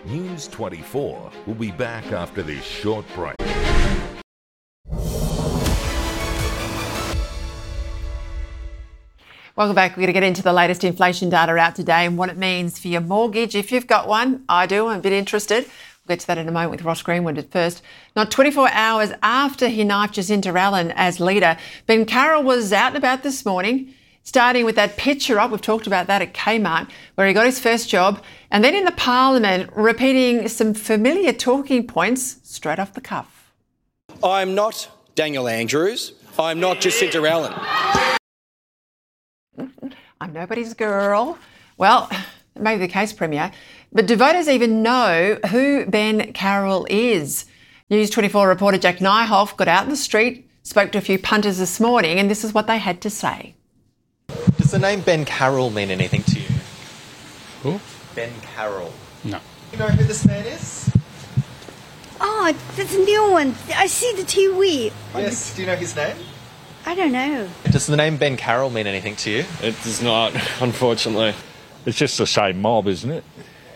News 24 will be back after this short break. Welcome back. We're going to get into the latest inflation data out today and what it means for your mortgage. If you've got one, I do. I'm a bit interested. We'll get to that in a moment with Ross Greenwood at first. Not 24 hours after he knifed Jacinta Allen as leader, Ben Carroll was out and about this morning, starting with that picture op. We've talked about that at Kmart, where he got his first job, and then in the Parliament, repeating some familiar talking points straight off the cuff. I'm not Daniel Andrews. I'm not Jacinta Allen. I'm nobody's girl. Well, it may be the case, Premier, but do voters even know who Ben Carroll is? News 24 reporter Jack Nyhoff got out in the street, spoke to a few punters this morning, and this is what they had to say. Does the name Ben Carroll mean anything to you? Who? Ben Carroll. No. You know who this man is? Oh, that's a new one. I see the TV. Yes. Do you know his name? I don't know. Does the name Ben Carroll mean anything to you? It does not, unfortunately. It's just the same mob, isn't it?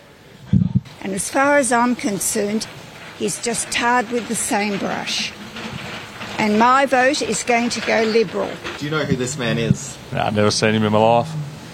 And as far as I'm concerned, he's just tarred with the same brush. And my vote is going to go Liberal. Do you know who this man is? I've never seen him in my life.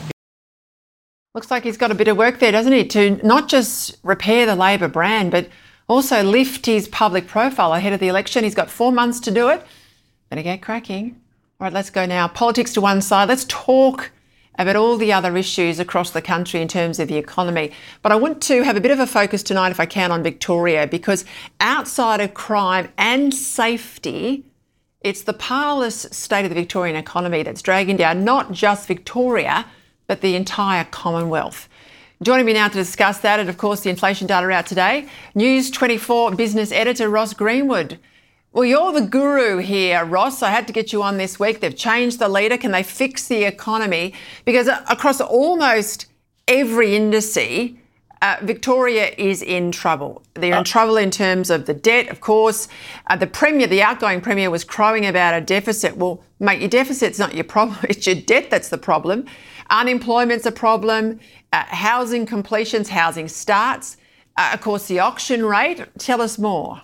Looks like he's got a bit of work there, doesn't he, to not just repair the Labor brand, but also lift his public profile ahead of the election. He's got 4 months to do it. Better get cracking. All right, let's go now. Politics to one side. Let's talk about all the other issues across the country in terms of the economy. But I want to have a bit of a focus tonight, if I can, on Victoria, because outside of crime and safety, it's the parlous state of the Victorian economy that's dragging down not just Victoria, but the entire Commonwealth. Joining me now to discuss that, and of course the inflation data out today, News 24 business editor Ross Greenwood. Well, you're the guru here, Ross. I had to get you on this week. They've changed the leader. Can they fix the economy? Because across almost every indice, Victoria is in trouble. They're in trouble in terms of the debt, of course. The Premier, the outgoing Premier, was crowing about a deficit. Well, mate, your deficit's not your problem. It's your debt that's the problem. Unemployment's a problem. Housing completions, housing starts. Of course, the auction rate. Tell us more.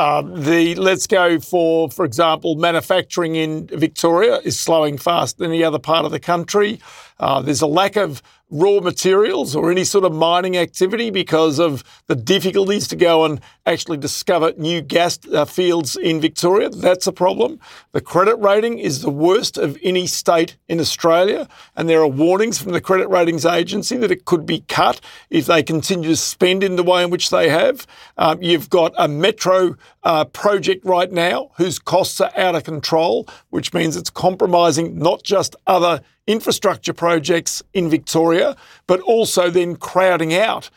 Let's go for example, manufacturing in Victoria is slowing faster than any other part of the country. There's a lack of raw materials or any sort of mining activity because of the difficulties to go and actually discover new gas fields in Victoria. That's a problem. The credit rating is the worst of any state in Australia, and there are warnings from the credit ratings agency that it could be cut if they continue to spend in the way in which they have. You've got a metro project right now whose costs are out of control, which means it's compromising not just other infrastructure projects in Victoria, but also then crowding out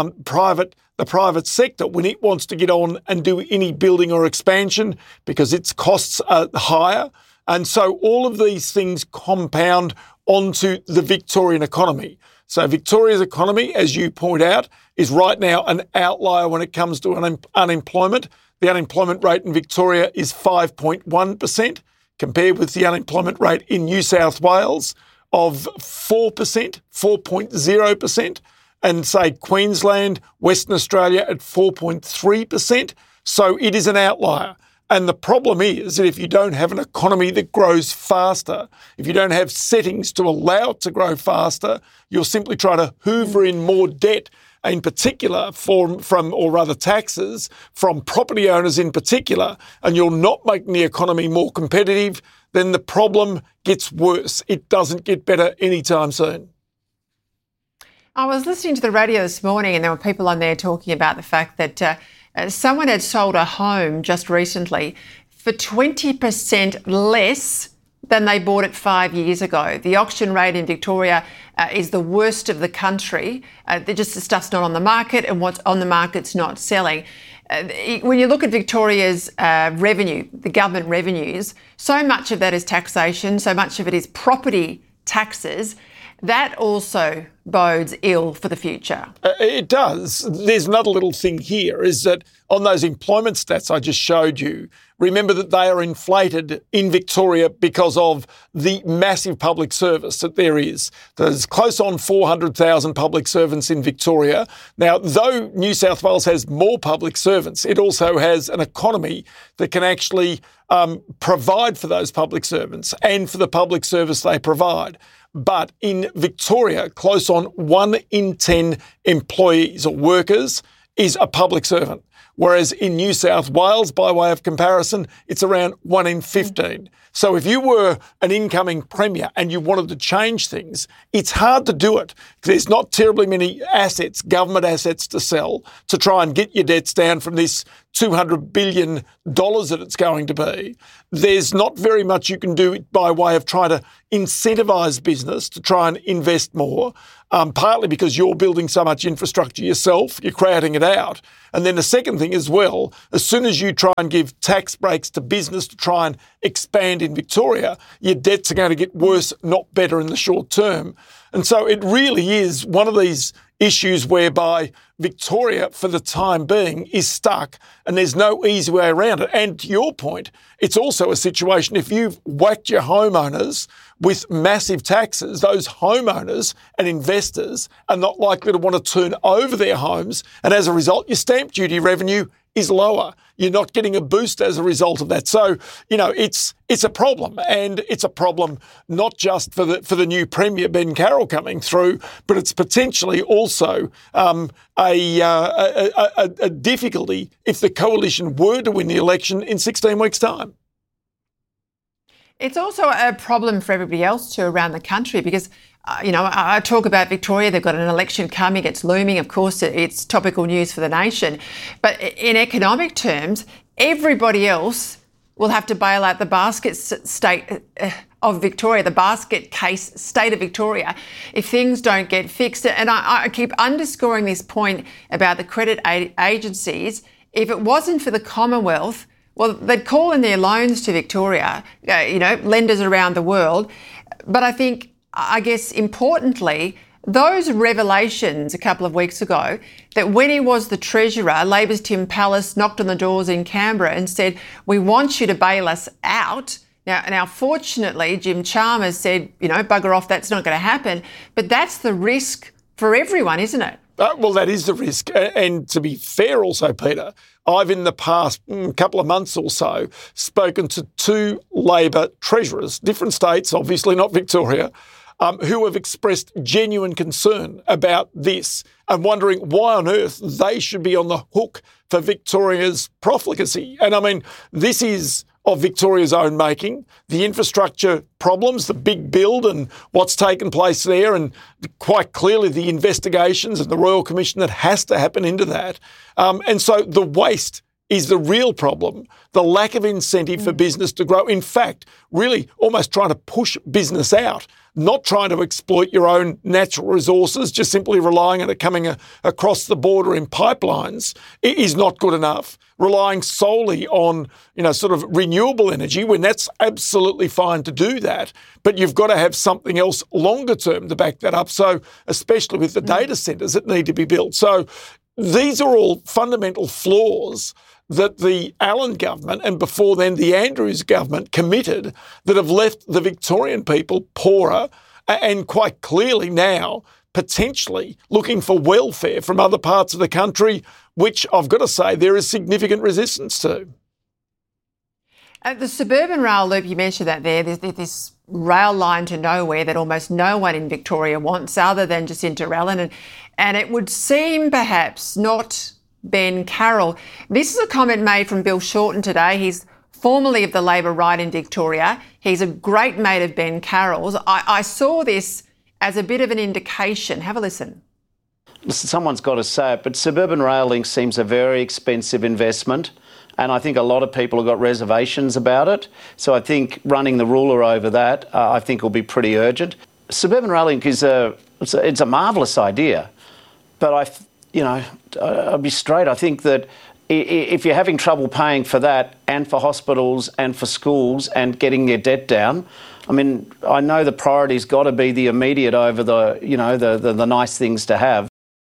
the private sector when it wants to get on and do any building or expansion because its costs are higher. And so all of these things compound onto the Victorian economy. So Victoria's economy, as you point out, is right now an outlier when it comes to unemployment. The unemployment rate in Victoria is 5.1%. compared with the unemployment rate in New South Wales of 4%, 4.0%, and say Queensland, Western Australia at 4.3%. So it is an outlier. And the problem is that if you don't have an economy that grows faster, if you don't have settings to allow it to grow faster, you'll simply try to hoover in more debt, in particular from taxes from property owners in particular, and you're not making the economy more competitive, then the problem gets worse. It doesn't get better anytime soon. I was listening to the radio this morning and there were people on there talking about the fact that someone had sold a home just recently for 20% less than they bought it 5 years ago. The auction rate in Victoria is the worst of the country. The stuff's not on the market, and what's on the market's not selling. When you look at Victoria's revenue, the government revenues, so much of that is taxation, so much of it is property taxes. that also bodes ill for the future. It does. There's another little thing here is that on those employment stats I just showed you, remember that they are inflated in Victoria because of the massive public service that there is. There's close on 400,000 public servants in Victoria. Now, though New South Wales has more public servants, it also has an economy that can actually provide for those public servants and for the public service they provide. But in Victoria, close on 1 in 10 employees or workers is a public servant. Whereas in New South Wales, by way of comparison, it's around 1 in 15. So if you were an incoming premier and you wanted to change things, it's hard to do it. There's not terribly many assets, government assets to sell to try and get your debts down from this $200 billion that it's going to be. There's not very much you can do by way of trying to incentivise business to try and invest more, partly because you're building so much infrastructure yourself, you're crowding it out. And then the second thing as well, as soon as you try and give tax breaks to business to try and expand in Victoria, your debts are going to get worse, not better in the short term. And so it really is one of these issues whereby Victoria, for the time being, is stuck and there's no easy way around it. And to your point, it's also a situation if you've whacked your homeowners with massive taxes, those homeowners and investors are not likely to want to turn over their homes. And as a result, your stamp duty revenue is lower. You're not getting a boost as a result of that. So, you know, it's a problem, and it's a problem not just for the new Premier, Ben Carroll, coming through, but it's potentially also a difficulty if the coalition were to win the election in 16 weeks' time. It's also a problem for everybody else too around the country because, I talk about Victoria, they've got an election coming, it's looming, of course, it's topical news for the nation. But in economic terms, everybody else will have to bail out the basket state of Victoria, the basket case state of Victoria, if things don't get fixed. And I keep underscoring this point about the credit agencies. If it wasn't for the Commonwealth, well, they'd call in their loans to Victoria, lenders around the world. But I guess importantly, those revelations a couple of weeks ago that when he was the Treasurer, Labor's Tim Pallas knocked on the doors in Canberra and said, we want you to bail us out. Now, fortunately, Jim Chalmers said, bugger off, that's not going to happen. But that's the risk for everyone, isn't it? Well, that is the risk. And to be fair also, Peter, I've in the past couple of months or so spoken to 2 Labor treasurers, different states, obviously not Victoria, who have expressed genuine concern about this and wondering why on earth they should be on the hook for Victoria's profligacy. And I mean, this is of Victoria's own making, the infrastructure problems, the big build and what's taken place there, and quite clearly the investigations and the Royal Commission that has to happen into that. And so the waste is the real problem, the lack of incentive for business to grow. In fact, really almost trying to push business out, not trying to exploit your own natural resources, just simply relying on it coming across the border in pipelines is not good enough. Relying solely on, sort of renewable energy, when that's absolutely fine to do that, but you've got to have something else longer term to back that up. So especially with the data centres that need to be built. So these are all fundamental flaws that the Allen government and before then the Andrews government committed that have left the Victorian people poorer and quite clearly now potentially looking for welfare from other parts of the country, which I've got to say there is significant resistance to. The suburban rail loop, you mentioned that there's this rail line to nowhere that almost no one in Victoria wants other than Jacinta Allen. And it would seem perhaps not Ben Carroll. This is a comment made from Bill Shorten today. He's formerly of the Labor right in Victoria. He's a great mate of Ben Carroll's. I saw this as a bit of an indication. Have a listen. Listen, someone's got to say it, but suburban rail link seems a very expensive investment. And I think a lot of people have got reservations about it. So I think running the ruler over that, I think will be pretty urgent. Suburban rail link is it's a marvellous idea. But I'll be straight. I think that if you're having trouble paying for that and for hospitals and for schools and getting your debt down, I mean, I know the priority's got to be the immediate over the nice things to have.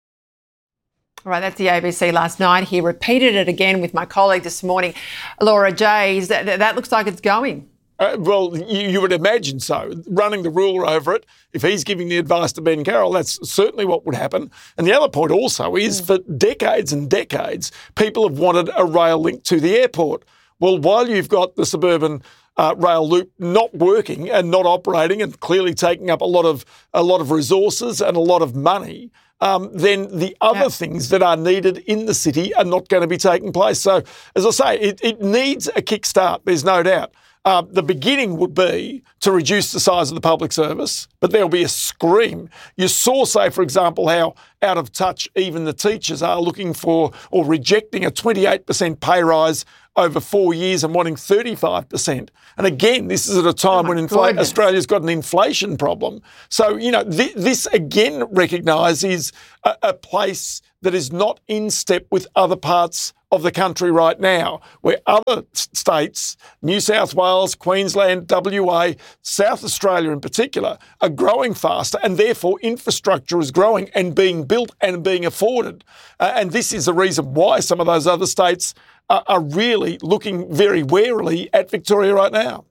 All right, that's the ABC last night. He repeated it again with my colleague this morning, Laura Jays. That looks like it's going. Well, you would imagine so. Running the ruler over it, if he's giving the advice to Ben Carroll, that's certainly what would happen. And the other point also is for decades and decades, people have wanted a rail link to the airport. Well, while you've got the suburban rail loop not working and not operating and clearly taking up a lot of resources and a lot of money, then the other things that are needed in the city are not going to be taking place. So, as I say, it needs a kickstart, there's no doubt. The beginning would be to reduce the size of the public service, but there'll be a scream. You saw, say, for example, how out of touch even the teachers are looking for or rejecting a 28% pay rise over 4 years and wanting 35%. And again, this is at a time when Australia's got an inflation problem. So, this again recognises a place that is not in step with other parts of the country right now, where other states, New South Wales, Queensland, WA, South Australia in particular, are growing faster and therefore infrastructure is growing and being built and being afforded. And this is the reason why some of those other states are really looking very warily at Victoria right now.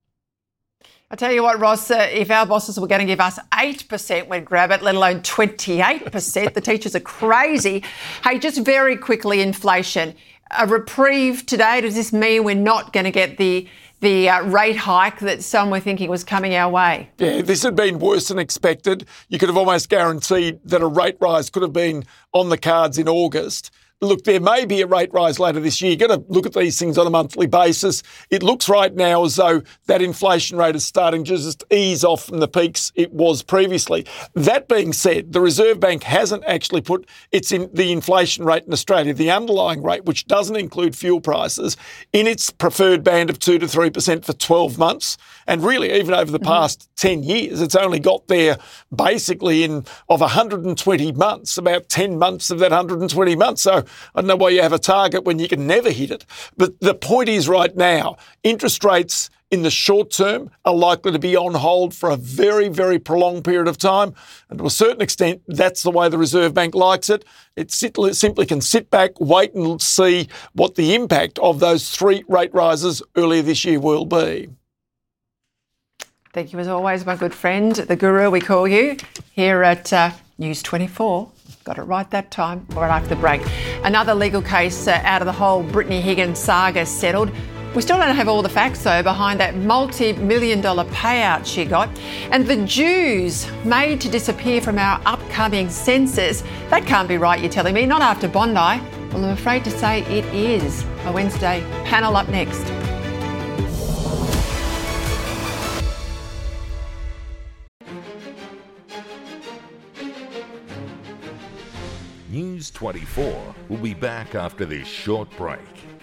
I tell you what, Ross, if our bosses were going to give us 8%, we'd grab it, let alone 28%. The teachers are crazy. Hey, just very quickly, inflation. A reprieve today, does this mean we're not going to get the rate hike that some were thinking was coming our way? Yeah, this had been worse than expected. You could have almost guaranteed that a rate rise could have been on the cards in August. Look, there may be a rate rise later this year. You've got to look at these things on a monthly basis. It looks right now as though that inflation rate is starting to just ease off from the peaks it was previously. That being said, the Reserve Bank hasn't actually put the inflation rate in Australia, the underlying rate, which doesn't include fuel prices, in its preferred band of 2 to 3% for 12 months. And really, even over the past 10 years, it's only got there basically of 120 months, about 10 months of that 120 months. So I don't know why you have a target when you can never hit it. But the point is right now, interest rates in the short term are likely to be on hold for a very, very prolonged period of time. And to a certain extent, that's the way the Reserve Bank likes it. It simply can sit back, wait and see what the impact of those 3 rate rises earlier this year will be. Thank you as always, my good friend, the guru we call you, here at News 24. Got it right that time, right after the break. Another legal case out of the whole Brittany Higgins saga settled. We still don't have all the facts, though, behind that multi-million-dollar payout she got. And the Jews made to disappear from our upcoming census. That can't be right, you're telling me. Not after Bondi. Well, I'm afraid to say it is. A Wednesday panel up next. News 24 will be back after this short break.